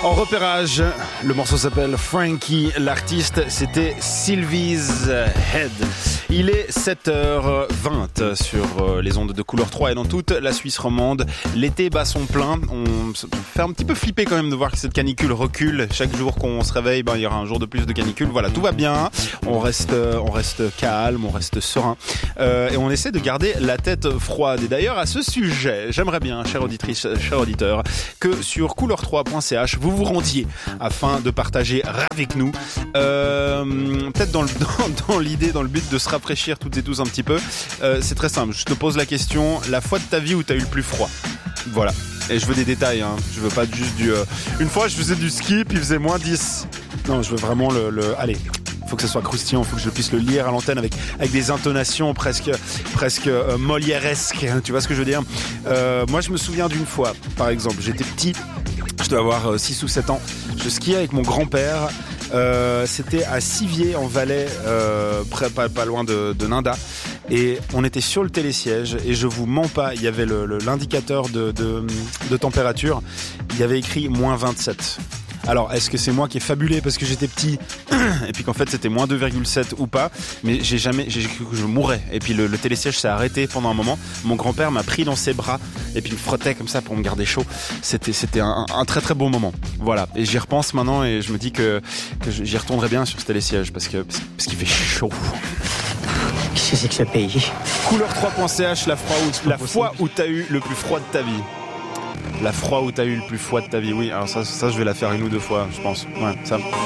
En repérage, le morceau s'appelle Frankie, l'artiste c'était Sylvie's Head. Il est 7h20 sur les ondes de Couleur 3 et dans toute la Suisse romande. L'été bat son plein, on se fait un petit peu flipper quand même de voir que cette canicule recule. Chaque jour qu'on se réveille, il y aura un jour de plus de canicule. Voilà, tout va bien, on reste calme, on reste serein et on essaie de garder la tête froide. Et d'ailleurs à ce sujet, j'aimerais bien, chère auditrice, cher auditeur, que sur couleur3.ch vous vous rendiez afin de partager avec nous peut-être dans l'idée, dans le but de se rafraîchir toutes et tous un petit peu. C'est très simple, je te pose la question, la fois de ta vie où t'as eu le plus froid. Voilà, et je veux des détails, hein. Je veux pas juste du une fois je faisais du ski puis il faisait -10. Non, je veux vraiment allez, faut que ça soit croustillant, faut que je puisse le lire à l'antenne avec des intonations presque molièresques, tu vois ce que je veux dire. Moi je me souviens d'une fois, par exemple, j'étais petit, je dois avoir 6 ou 7 ans, je skiais avec mon grand-père, c'était à Siviers en Valais, pas loin de Ninda, et on était sur le télésiège et je vous mens pas, il y avait l'indicateur de température, il y avait écrit -27. Alors, est-ce que c'est moi qui ai fabulé parce que j'étais petit et puis qu'en fait c'était -2,7 ou pas, mais j'ai cru que je mourrais. Et puis le télésiège s'est arrêté pendant un moment. Mon grand-père m'a pris dans ses bras et puis me frottait comme ça pour me garder chaud. C'était un très très beau moment. Voilà. Et j'y repense maintenant et je me dis que j'y retournerai bien sur ce télésiège parce qu'il fait chaud. Qu'est-ce que c'est que ce pays ? Couleur3.ch, la fois où t'as eu le plus froid de ta vie. La fois où t'as eu le plus froid de ta vie, oui. Alors ça je vais la faire 1 ou 2 fois, je pense. Ouais, ça.